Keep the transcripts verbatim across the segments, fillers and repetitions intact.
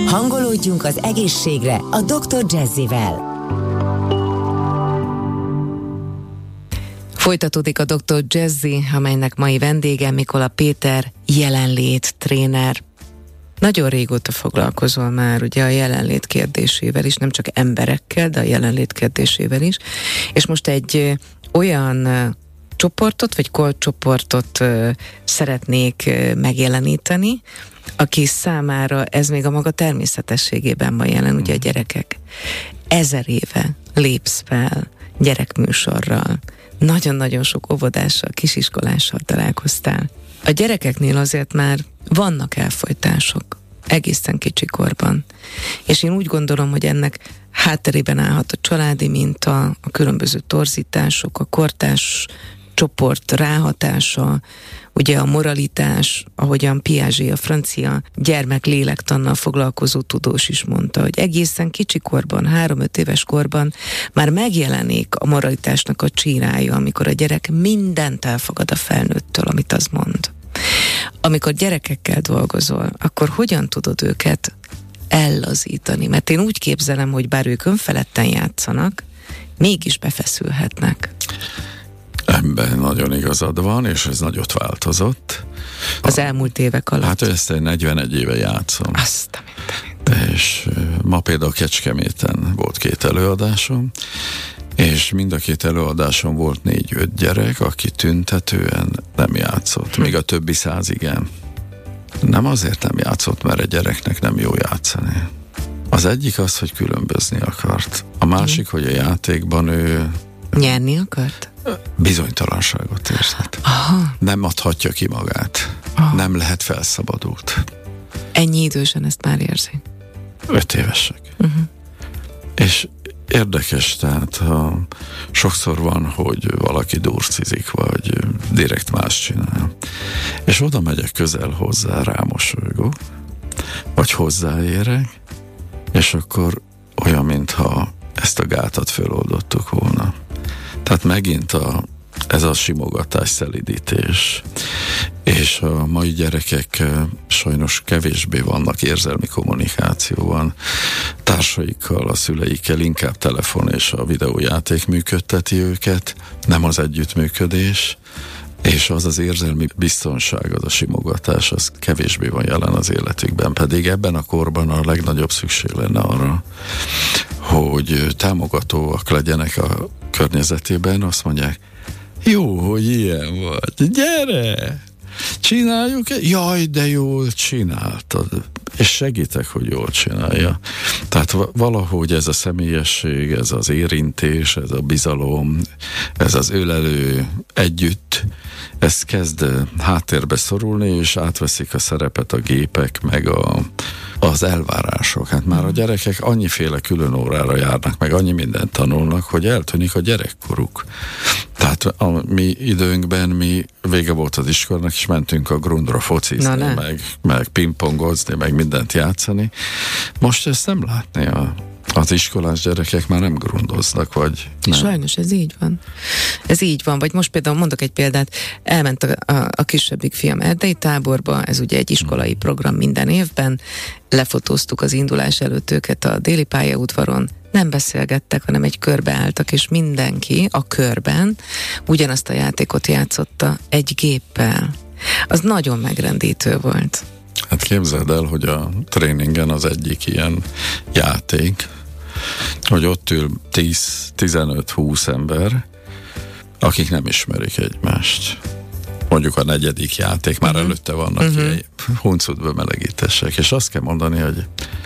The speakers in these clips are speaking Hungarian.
Hangolódjunk az egészségre a doktor Jazzy-vel. Folytatódik a doktor Jazzy, amelynek mai vendége Mikola Péter, jelenlét tréner. Nagyon régóta foglalkozol már ugye a jelenlét kérdésével is, nem csak emberekkel, de a jelenlét kérdésével is. És most egy olyan csoportot, vagy kolcsoportot szeretnék megjeleníteni, aki számára ez még a maga természetességében van jelen, ugye a gyerekek. Ezer éve lépsz fel gyerekműsorral, nagyon-nagyon sok óvodással, kisiskolással találkoztál. A gyerekeknél azért már vannak elfojtások, egészen kicsikorban. És én úgy gondolom, hogy ennek hátterében állhat a családi minta, a különböző torzítások, a kortárs csoport ráhatása, ugye a moralitás, ahogyan Piaget, a francia gyermek lélektannal foglalkozó tudós is mondta, hogy egészen kicsikorban, három-öt éves korban már megjelenik a moralitásnak a csírája, amikor a gyerek mindent elfogad a felnőttől, amit az mond. Amikor gyerekekkel dolgozol, akkor hogyan tudod őket ellazítani? Mert én úgy képzelem, hogy bár ők önfeledten játszanak, mégis befeszülhetnek. Ebben nagyon igazad van, és ez nagyot változott. Az a, elmúlt évek alatt. Hát ezt egy negyvenegy éve játszom. Azt a mindenit. És ma például Kecskeméten volt két előadásom, és mind a két előadáson volt négy-öt gyerek, aki tüntetően nem játszott. Még a többi száz igen. Nem azért nem játszott, mert egy gyereknek nem jó játszani. Az egyik az, hogy különbözni akart. A másik, hogy a játékban ő nyerni akart? Bizonytalanságot érzett. Aha. Nem adhatja ki magát. Aha. Nem lehet felszabadult. Ennyi idősen ezt már érzi? Öt évesek. Uh-huh. És érdekes, tehát ha sokszor van, hogy valaki durcizik, vagy direkt más csinál. És oda megyek közel hozzá, rámosolygok, vagy hozzáérek, és akkor olyan, mintha ezt a gátat föloldottuk volna. Tehát megint a, ez a simogatás, szelidítés. És a mai gyerekek sajnos kevésbé vannak érzelmi kommunikációban. Társaikkal, a szüleikkel inkább telefon és a videójáték működteti őket, nem az együttműködés, és az az érzelmi biztonság, az a simogatás, az kevésbé van jelen az életükben. Pedig ebben a korban a legnagyobb szükség lenne arra, hogy támogatóak legyenek a környezetében, azt mondják, jó, hogy ilyen vagy, gyere, csináljuk, jaj, de jól csináltad, és segítek, hogy jól csinálja. Tehát valahogy ez a személyesség, ez az érintés, ez a bizalom, ez az ölelő együtt, ez kezd háttérbe szorulni, és átveszik a szerepet a gépek, meg a, az elvárások. Hát már a gyerekek annyiféle külön órára járnak, meg annyi mindent tanulnak, hogy eltűnik a gyerekkoruk. Tehát a mi időnkben mi vége volt az iskolának, és mentünk a grundra focizni, meg, meg pingpongozni, meg mindent játszani. Most ezt nem látni a az iskolás gyerekek már nem grundoznak, vagy nem. Sajnos ez így van. Ez így van, vagy most például mondok egy példát, elment a, a, a kisebbik fiam erdei táborba, ez ugye egy iskolai program minden évben, lefotóztuk az indulás előtt őket a déli pályaudvaron, nem beszélgettek, hanem egy körbe álltak, és mindenki a körben ugyanazt a játékot játszotta egy géppel. Az nagyon megrendítő volt. Hát képzeld el, hogy a tréningen az egyik ilyen játék, hogy ott ül tíz-tizenöt-húsz ember, akik nem ismerik egymást. Mondjuk a negyedik játék, már uh-huh. előtte vannak uh-huh. ilyen huncutba melegítések, és azt kell mondani, hogy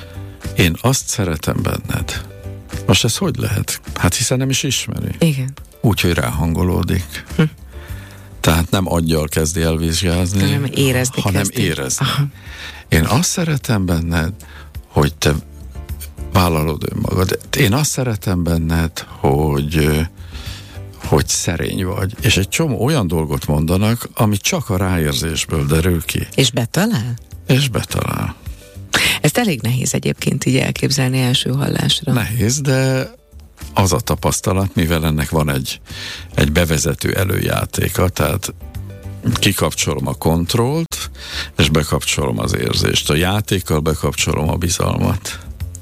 én azt szeretem benned. Most ez hogy lehet? Hát hiszen nem is ismeri. Igen. Úgyhogy ráhangolódik. Hm. Tehát nem aggyal kezdi elvizsgázni, hanem érezni. Hanem kezdi. érezni. Aha. Én azt szeretem benned, hogy te vállalod önmagad. Én azt szeretem benned, hogy, hogy szerény vagy. És egy csomó olyan dolgot mondanak, ami csak a ráérzésből derül ki. És betalál? És betalál. Ezt elég nehéz egyébként így elképzelni első hallásra. Nehéz, de az a tapasztalat, mivel ennek van egy, egy bevezető előjátéka, tehát kikapcsolom a kontrollt, és bekapcsolom az érzést. A játékkal bekapcsolom a bizalmat.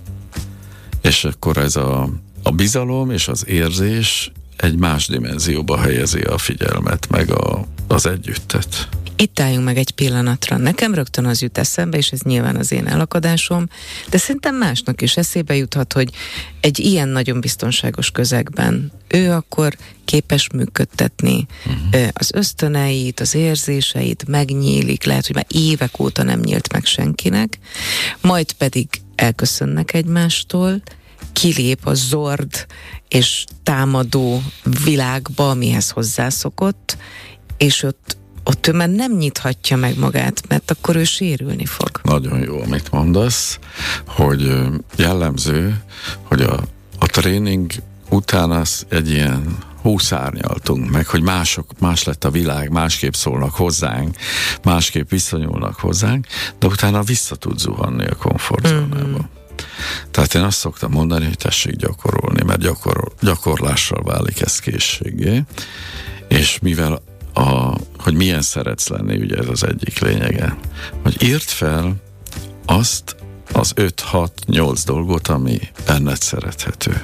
És akkor ez a, a bizalom és az érzés egy más dimenzióba helyezi a figyelmet, meg a, az együttet. Itt álljunk meg egy pillanatra. Nekem rögtön az jut eszembe, és ez nyilván az én elakadásom, de szerintem másnak is eszébe juthat, hogy egy ilyen nagyon biztonságos közegben ő akkor képes működtetni uh-huh. az ösztöneit, az érzéseit, megnyílik, lehet, hogy már évek óta nem nyílt meg senkinek, majd pedig elköszönnek egymástól, kilép a zord és támadó világba, amihez hozzászokott, és ott ott ő már nem nyithatja meg magát, mert akkor ő sérülni fog. Nagyon jó, amit mondasz, hogy jellemző, hogy a, a tréning után az egy ilyen húszárnyaltunk meg, hogy mások, más lett a világ, másképp szólnak hozzánk, másképp viszonyulnak hozzánk, de utána vissza tud zuhanni a komfortzónába. Mm-hmm. Tehát én azt szoktam mondani, hogy tessék gyakorolni, mert gyakor, gyakorlással válik ez készségé, és mivel A, hogy milyen szeretsz lenni, ugye ez az egyik lényege. Hogy írd fel azt az öt-hat-nyolc dolgot, ami benned szerethető.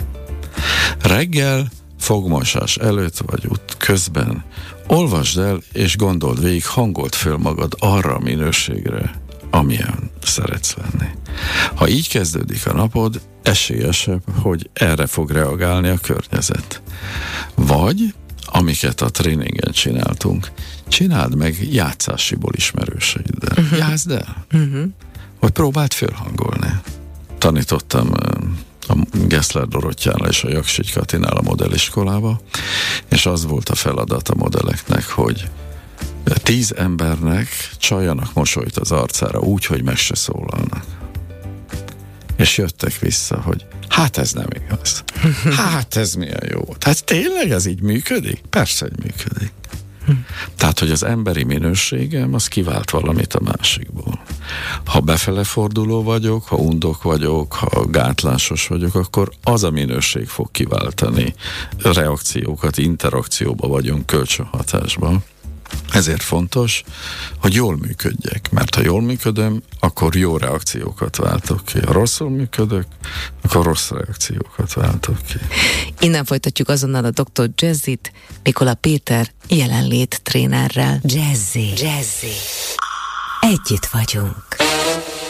Reggel, fogmosás előtt vagy út közben olvasd el és gondold végig, hangold föl magad arra a minőségre, amilyen szeretsz lenni. Ha így kezdődik a napod, esélyesebb, hogy erre fog reagálni a környezet. Vagy amiket a tréningen csináltunk, csináld meg játszásiból ismerőseiddel. Uh-huh. Játszd el. Uh-huh. Vagy próbáld fölhangolni. Tanítottam a Gessler Dorottyánál és a Jaksics Katinál a modelliskolába, és az volt a feladat a modelleknek, hogy tíz embernek csaljanak mosolyt az arcára úgy, hogy meg se szólalnak. És jöttek vissza, hogy hát ez nem igaz. Hát ez milyen jó. Tehát tényleg ez így működik? Persze, hogy működik. Tehát, hogy az emberi minőségem, az kivált valamit a másikból. Ha befele forduló vagyok, ha undok vagyok, ha gátlásos vagyok, akkor az a minőség fog kiváltani reakciókat, interakcióba vagyunk, kölcsönhatásban. Ezért fontos, hogy jól működjek, mert ha jól működöm, akkor jó reakciókat váltok ki. Ha rosszul működök, akkor rossz reakciókat váltok ki. Innen folytatjuk azonnal a doktor Jazzit, Mikola Péter jelenlét trénerrel. Jazzy, Jazzy. Együtt vagyunk.